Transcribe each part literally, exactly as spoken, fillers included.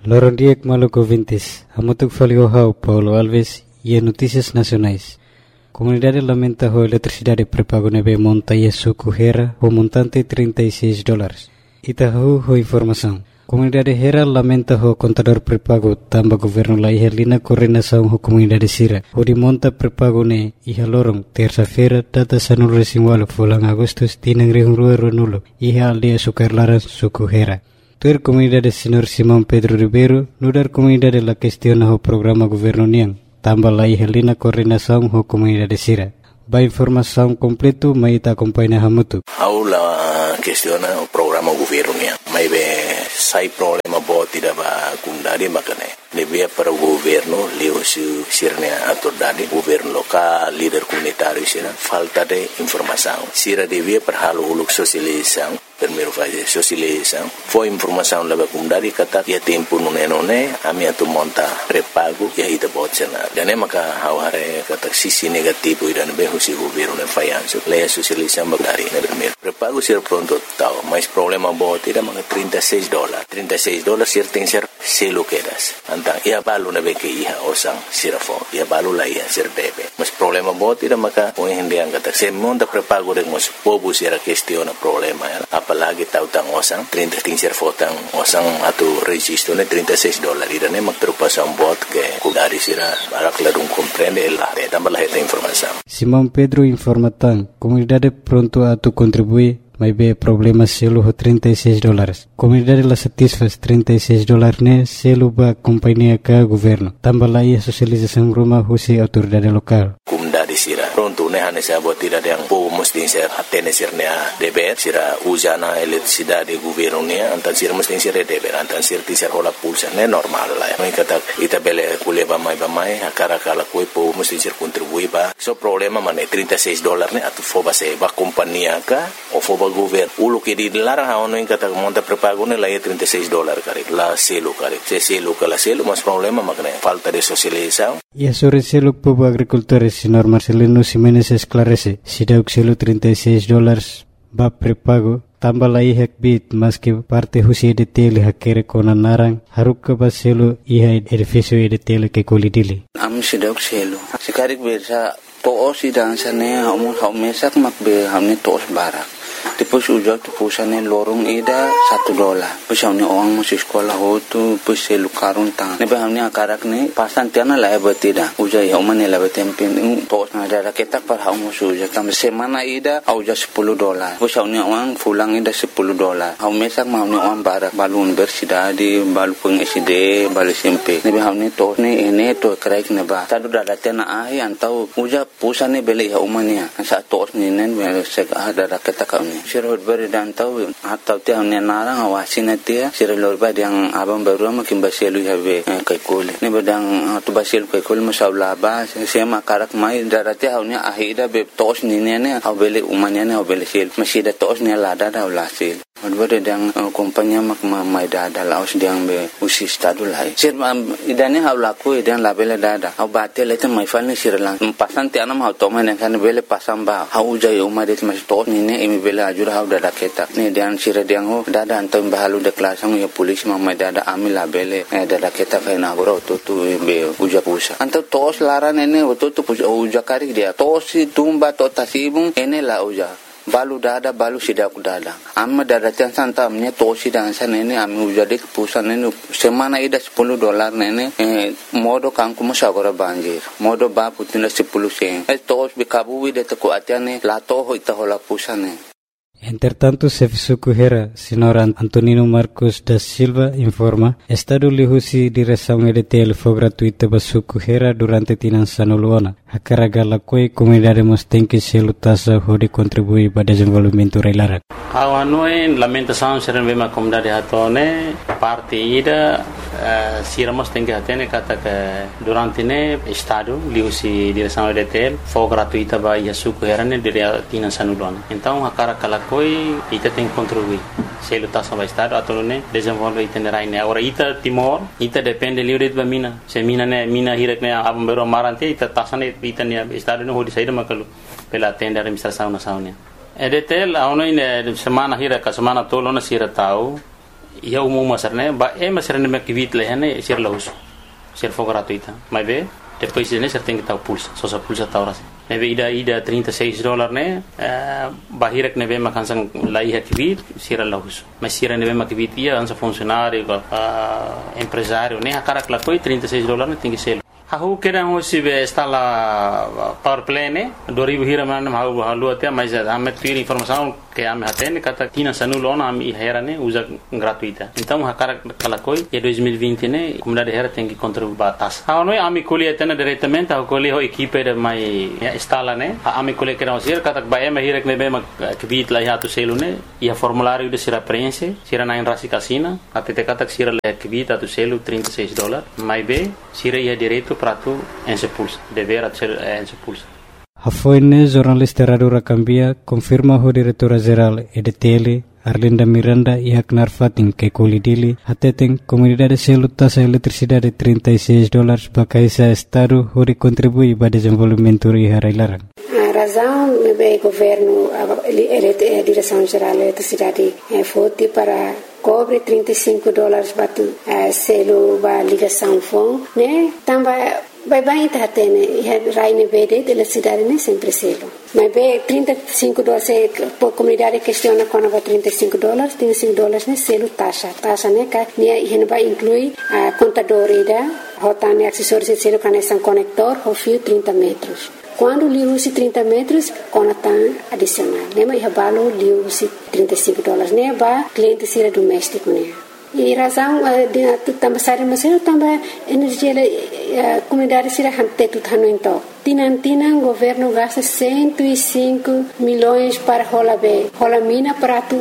Lorondiek Maluco Vintes, Hamutuk Faliohau, Paulo Alves e Notícias Nacionais. Comunidade lamenta a eletricidade pré-pago neve montanha suco Hera o montante trinta e seis dólares. Itahu ho informação. Comunidade Hera lamenta o contador pré-pago tamba governo la ihalina coordenação ho comunidade Sira. O de monta pré-pago ne iha lorong terça-feira data sanul resinwalo fulang agustus tinang rihurua ronulo iha aldia sukarlaran suco Hera. Tuer comunidade Senhor Simão Pedro Ribeiro, nudar comunidade la questiona o programa governo niang, tambah la ihalina coordenação ho comunidade Sira. Ba informação completo mai ta acompanha hamutu. Aula questiona o programa governo niang. Mai be sai problema boti da ba kundari makane. Lebih para o governo leo su sirnya autoridade governo local líder comunitário sira falta de informação. Sira devia para halo uluk sosialização. Primeiro fase sosialização. Foi informação leva kundari kata ya tempo nune nune ami atu monta pré-pago ya ita botsena. Dan maka haware kata sisi negativo idan be husi governo fayanso. Leia sosialização bagari na primeiro. Pré-pago sira pronto tau, mas problema boti da mga trinta e seis dólares. trinta e seis dólares sir tem ser selo quedas. Antang ia balu na beke iha osang sirafo. Ia balu la iha sir debe. Mas problema boti da maka o hindi ang kata se monta pré-pago de mos pobu sira questiona problema ya. Apalagi tahu tang osang trinta tingser fotang osang atau registro ne trinta e seis dólares irane mak terpasang bot ke kudari sira barak ladung comprende la de tambah la esta informação. Simão Pedro informatan comunidade pronto a tu contribuir mas be problema selo ho trinta e seis dólares. Comunidade la satisfaz trinta e seis dólares ne selo ba companhia ka governo. Tambah la ia sosialização rumah husi autoridade lokal. Comunidade sira pronto ne hane sa bot tidak yang po mesti ser atene sirnya deber sira usana eletricidade governo ne antan sira mesti sira deber antan sira tisar hola pulsa ne normal la. Mai kata ita bele kuleba mai ba mai akara kala koi po mesti sir contribui ba. So problema mane trinta e seis dólares ne atu foba se ba companhia ka o foba governo ulo que di larang ha ono in kata monta pré-pago ne la trinta e seis dólares kare la selo kare se selo kala selo mas problema makne falta de socialização. E a sobre selo povo agricultores senhor Marcelino Ximenes esclarece se dá o selo trinta e seis dólares ba pré-pago tambah la ihak bit mas que parte husi de tele hakere kona narang haruk ka ba selo iha edifício de tele que kolidili am se dá o selo se karik bersa to osi dansa ne hamu hamesak mak be hamne tos barak. Depois ujak tu pusane lorong ida satu dolar. Pusane orang masih sekolah hotu puse lukarun tang. Nebe hamne akarak ne pasan tiana la betida. Ujak ya umane la betempin tos na ada ketak par hamu ujak tam semana ida auja sepuluh dolar. Pusane orang fulang ida sepuluh dolar. Hamu mesak hamne orang barak balu universidade balu peng S D balu S M P. Nebe hamne tos ne ene to kraik ne ba. Tadu dada tiana ahi antau ujak pusane beli ya umane. Sa tos ne nen sek ada ketak hamne. Sirot beri dan tahu atau tiang ni narang awasin dia sirot beri yang abang baru makin basilu habe kaikul ni bedang tu basilu kaikul masalah bah saya makarak mai darati haunya ahida be tos ni ni ni au beli umanya ni au beli sil masih ada tos ni lada dah ulasil. Beri yang kompanya mak mai dada laos yang be usi stadu lai sir idane hau laku idan labele dada au batel itu mai fal ni sirlang pasan tiang nama hau toman yang kan beli pasang bah hau jai umadet masih tos ni ni imi beli ajur hau dada keta ni dan sira diang ho dada anto bahalu de klasang ya polis mamai dada ami labele dada keta kai na goro tu tu be uja pusa anto tos laran ene tu tu uja kari dia tos tumba to tasibung ene la uja balu dada balu sidak dada amma dada tiang santa amnya tosi dan sana ini ami uja de pusan ini semana ida sepuluh dolar nene modo kangku masagora banjir modo ba putina sepuluh sen eh tos be kabu de te ko atiane la to ho ita hola pusane. Entretanto, Sefisuku Hera, senhor Antonino Marcos da Silva, informa, Estado lihusi direção E D T L foi gratuita para Suku Hera durante tinan sanuluana. A carga la coi comunidade mos tem que se lutasa hode contribuir para desenvolvimento reilara. Ao anoi lamentação ser bema comunidade hatone parte ida siramos tem que atene kata que durante ne Estado lihusi direção E D T L foi gratuita para Suku Hera ne dire tinan sanuluana. Então a carga la coi ita tem que contribuir. Se lutasa para Estado atau ne desenvolve itinerário ne. Agora ita Timor ita depende livre de mina. Se mina ne mina hirak ne abang bero marante ita tasane ita ne Estado ne hodi saída makalu pela tenda administração nacional. E D T L a ono ine semana hira ka semana tolo na sira tau ia umum masar né ba é masar né que vit leh né ser laus ser for gratuita mas bem depois né ser tem que tal pulsa só só pulsa tal ras né bem ida ida trinta e seis dólares né bahira que né bem makan sang lai ha vit ser laus mas ser né bem mak vit ia ansa funcionário empresário né a cara que lá foi trinta e seis dólares né tem que ser Aku kira hoje be instala power play ne dua ribu hira mana halu halu até mas ame tira informação que ame até kata tina sanulona ame hera ne usa gratuita então a cara kala koi e dois mil e vinte ne comunidade hera tem que contribuir batas a noi ame colhe até diretamente a colhe ho equipe de mai instala ne ame colhe kira hoje kata ba ame hira que be ma que bit lá já tu selo ne e a formulário de sira preenche sira na enrasi casina até te kata sira le que bit tu selo trinta e seis dólares mais be sira ia direito para tu en se pulsa dever ser en se pulsa Hafoine jornalista Radio Rakambia confirma o diretora geral E D T L Arlinda Miranda e Aknar Fatin que colidili atetem comunidade selo taxa eletricidade trinta e seis dólares para esse estado onde contribui para o desenvolvimento e harailaran. A razão é o governo, a direção geral da eletricidade foi para cobre trinta e cinco dólares para selo para ligação fone, né? Também vai bem tá tendo e raine verde da cidade nem sempre selo. Mas bem trinta e cinco dólares por comunidade questiona quando vai trinta e cinco dólares, trinta e cinco dólares né selo taxa. Taxa né que ne vai incluir a contador ida, rotane acessórios de selo conexão conector, o fio trinta metros. Quando lhe use trinta metros, conectam adicional. Né mas balo lhe use trinta e cinco dólares né ba cliente sira doméstico né. E razão de também sair mas eu também energia a comunidade sira hante tudo hano então tinan tinan governo gasta cento e cinco milhões para rola be rola mina para tu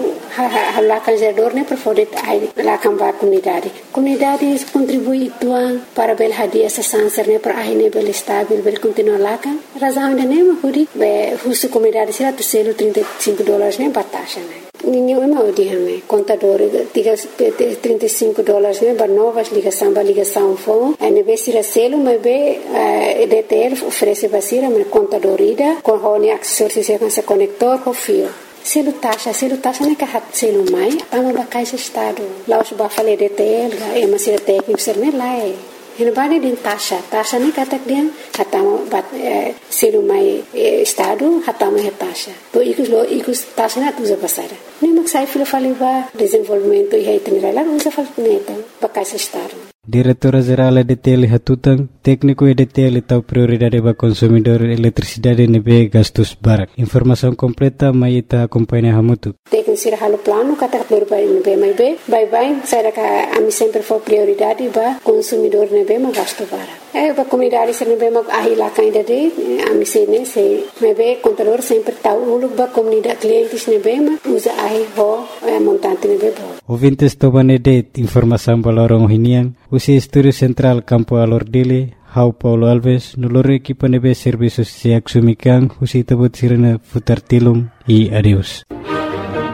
lá canjador né para poder lá cambar comunidade comunidade contribui tuan para bel hadia essa sanser né para aí né bel estável bel continuar lá kan razão de né mas be husu comunidade sira tu selo trinta e cinco dólares né batasha né ninguém é mal de hame contador diga trinta e cinco dólares né para novas ligação para ligação fone é nebe sira selo mas be E D T L oferece basira mas contador ida com hone acessórios se com conector com fio selo taxa selo taxa né que hat selo mai tamo ba caixa estado lá os ba fale E D T L é mas sira técnico ser né lá é Hinabani din taxa, taxa ni katak dia hatama bat selu mai estado hatama he taxa. To ikus lo ikus taxa na tuza pasara. Ni maksai filo faliba desenvolvimento e itinerário lá usa fal neta bakais estado. Diretora Geral E D T L Hatutang, técnico E D T L tahu prioridade para consumidor eletricidade nebe gastos barak. Informação completa mai ita acompanha hamutu. Técnico sira halo plano kata prioridade nebe mai be, bye bye, saya ka ami sempre for prioridade para consumidor nebe ma gasto barak. Eh para comunidade sira nebe ma ahila kainda de ami sene se nebe contador sempre tahu uluk ba comunidade clientes nebe ma usa ahi ho montante nebe bo. Ouvintes tobane det informação balorong hinian. Usi Estúdio Central Campo Alordile, Hau Paulo Alves, noloro equipa nebe serviços se axumikan, usi tabut sirena futar tilum e adeus.